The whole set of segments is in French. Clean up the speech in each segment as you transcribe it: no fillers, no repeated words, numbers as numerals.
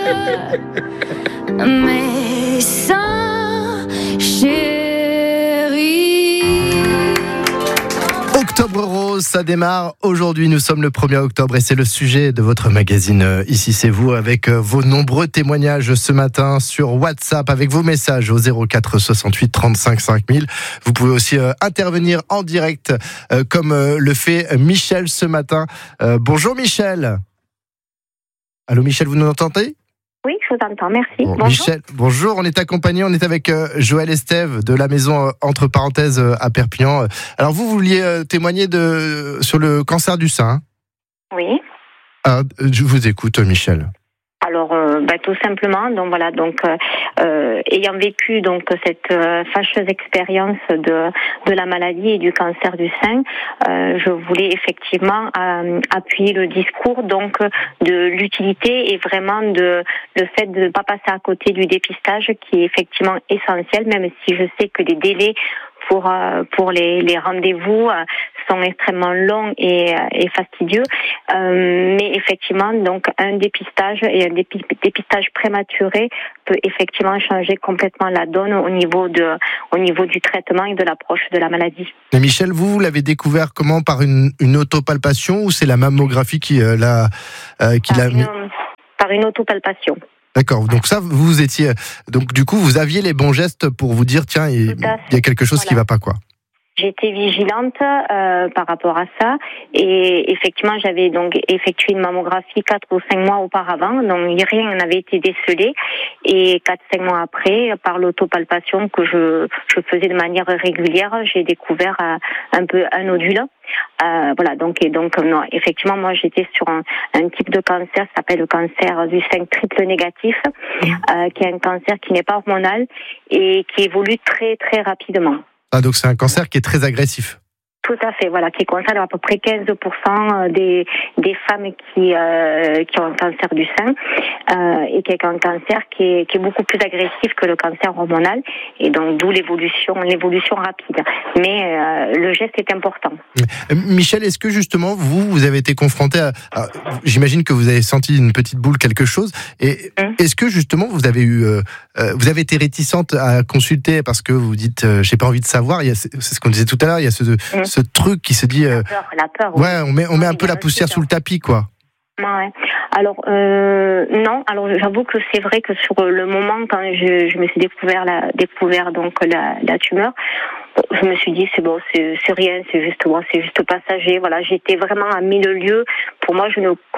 mes seins chéris. Octobre Rose, ça démarre aujourd'hui. Nous sommes le 1er octobre et c'est le sujet de votre magazine Ici c'est vous, avec vos nombreux témoignages ce matin sur WhatsApp, avec vos messages au 04 68 35 5000. Vous pouvez aussi intervenir en direct comme le fait Michel ce matin. Bonjour Michel. Allô Michel, vous nous entendez ? Oui, je vous entends, merci. Bon, Bonjour. Michel, bonjour, on est accompagné, on est avec Joël Estève de la maison entre parenthèses à Perpignan. Alors vous vouliez témoigner sur le cancer du sein. Oui. Je vous écoute Michel. Alors, tout simplement, ayant vécu cette fâcheuse expérience de la maladie et du cancer du sein, je voulais effectivement appuyer le discours de l'utilité et vraiment le fait de ne pas passer à côté du dépistage qui est effectivement essentiel, même si je sais que les délais pour les rendez-vous sont extrêmement longs et fastidieux, mais effectivement un dépistage et un dépistage prématuré peut effectivement changer complètement la donne au niveau du traitement et de l'approche de la maladie. Et Michel, vous l'avez découvert comment, par une autopalpation ou c'est la mammographie qui l'a mis par une autopalpation. D'accord, donc ça, vous étiez... Donc du coup, vous aviez les bons gestes pour vous dire, tiens, il y a quelque chose qui ne va pas, quoi. J'étais vigilante par rapport à ça et effectivement j'avais effectué une mammographie 4 ou 5 mois auparavant, donc rien n'avait été décelé et 4-5 mois après, par l'autopalpation que je faisais de manière régulière, j'ai découvert un nodule. Non, effectivement, moi j'étais sur un type de cancer, ça s'appelle le cancer du sein triple négatif, qui est un cancer qui n'est pas hormonal et qui évolue très très rapidement. Ah, donc c'est un cancer qui est très agressif. Tout à fait, qui concerne à peu près 15% des femmes qui ont un cancer du sein et qui est un cancer qui est beaucoup plus agressif que le cancer hormonal et donc d'où l'évolution rapide. Mais le geste est important. Michel, est-ce que justement vous avez été confronté à j'imagine que vous avez senti une petite boule, quelque chose, et est-ce que justement vous avez été réticente à consulter parce que vous dites j'ai pas envie de savoir, c'est ce qu'on disait tout à l'heure, il y a ce truc qui se dit la peur. Ouais, on met un peu la poussière sous le tapis, quoi. Ouais. Alors non. Alors j'avoue que c'est vrai que sur le moment quand je me suis découvert la tumeur, je me suis dit c'est bon, c'est rien, c'est juste passager. Voilà, j'étais vraiment à mille lieues. Pour moi,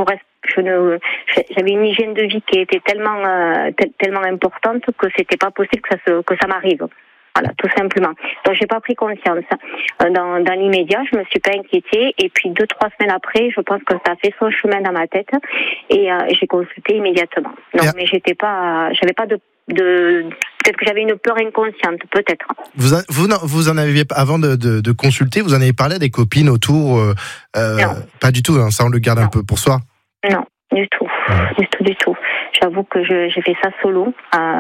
j'avais une hygiène de vie qui était tellement importante que c'était pas possible que ça m'arrive. Voilà, tout simplement. Donc j'ai pas pris conscience. Dans l'immédiat, je me suis pas inquiétée et puis 2-3 semaines après, je pense que ça a fait son chemin dans ma tête et j'ai consulté immédiatement. Donc mais j'avais pas de peut-être que j'avais une peur inconsciente, peut-être. Vous en avez, avant de consulter, vous en avez parlé à des copines autour Non. Pas du tout, hein, ça on le garde un peu pour soi. Non, du tout. Du tout. J'avoue que j'ai fait ça solo,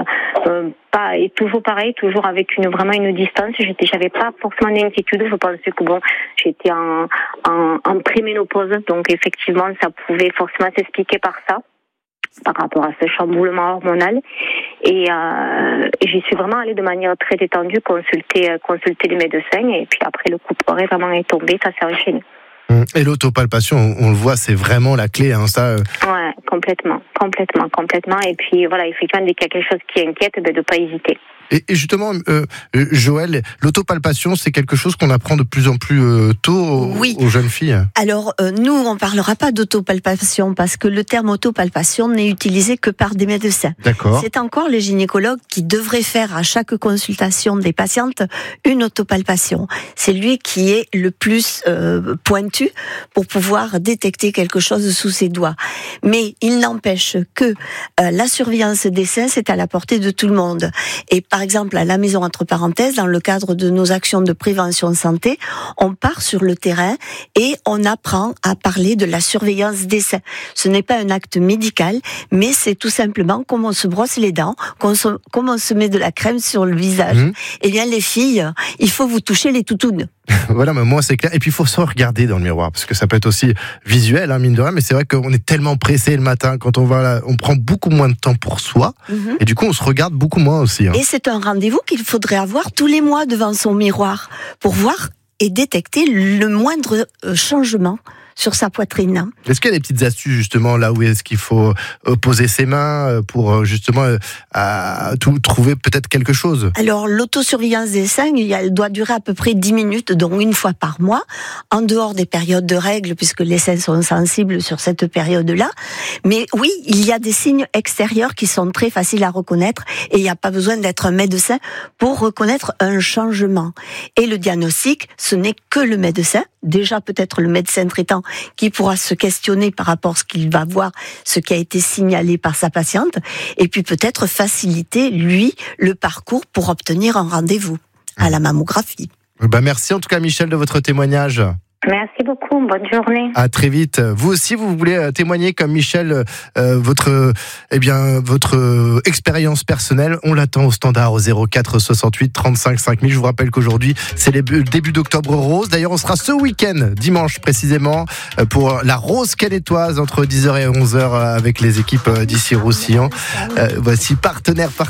et toujours pareil, toujours avec vraiment une distance. J'avais pas forcément d'inquiétude. Je pensais que j'étais en préménopause, donc effectivement, ça pouvait forcément s'expliquer par ça, par rapport à ce chamboulement hormonal. Et j'y suis vraiment allée de manière très détendue, consulter les médecins, et puis après le coup de poiret vraiment est tombé, ça s'est enchaîné. Et l'autopalpation, on le voit, c'est vraiment la clé, hein, ça. Ouais, complètement. Et puis voilà, effectivement, dès qu'il y a quelque chose qui inquiète, de ne pas hésiter. Et justement, Joël, l'autopalpation, c'est quelque chose qu'on apprend de plus en plus tôt aux jeunes filles. Alors, nous, on ne parlera pas d'autopalpation parce que le terme autopalpation n'est utilisé que par des médecins. D'accord. C'est encore les gynécologues qui devraient faire à chaque consultation des patientes une autopalpation. C'est lui qui est le plus pointu pour pouvoir détecter quelque chose sous ses doigts. Mais il n'empêche que la surveillance des seins, c'est à la portée de tout le monde. Et par exemple, à la maison entre parenthèses, dans le cadre de nos actions de prévention santé, on part sur le terrain et on apprend à parler de la surveillance des seins. Ce n'est pas un acte médical, mais c'est tout simplement comme on se brosse les dents, comme on se met de la crème sur le visage. Eh bien, les filles, il faut vous toucher les toutounes. Voilà, mais moi c'est clair. Et puis il faut se regarder dans le miroir, parce que ça peut être aussi visuel, mine de rien, mais c'est vrai qu'on est tellement pressé le matin, quand on va là, on prend beaucoup moins de temps pour soi, et du coup on se regarde beaucoup moins aussi. Et c'est un rendez-vous qu'il faudrait avoir tous les mois devant son miroir, pour voir et détecter le moindre changement sur sa poitrine. Est-ce qu'il y a des petites astuces justement là où est-ce qu'il faut poser ses mains pour justement trouver peut-être quelque chose? Alors l'autosurveillance des seins, elle doit durer à peu près 10 minutes, donc une fois par mois, en dehors des périodes de règles, puisque les seins sont sensibles sur cette période-là. Mais oui, il y a des signes extérieurs qui sont très faciles à reconnaître, et il n'y a pas besoin d'être un médecin pour reconnaître un changement. Et le diagnostic, ce n'est que le médecin, déjà peut-être le médecin traitant, qui pourra se questionner par rapport à ce qu'il va voir, ce qui a été signalé par sa patiente, et puis peut-être faciliter, lui, le parcours pour obtenir un rendez-vous à la mammographie. Merci en tout cas Michel de votre témoignage. Merci beaucoup, bonne journée. À très vite. Vous aussi, vous voulez témoigner comme Michel votre expérience personnelle. On l'attend au standard au 04 68 35 5000. Je vous rappelle qu'aujourd'hui, c'est le début d'Octobre Rose. D'ailleurs, on sera ce week-end, dimanche précisément, pour la Rose canétoise entre 10h et 11h avec les équipes d'ici Roussillon. Voici partenaire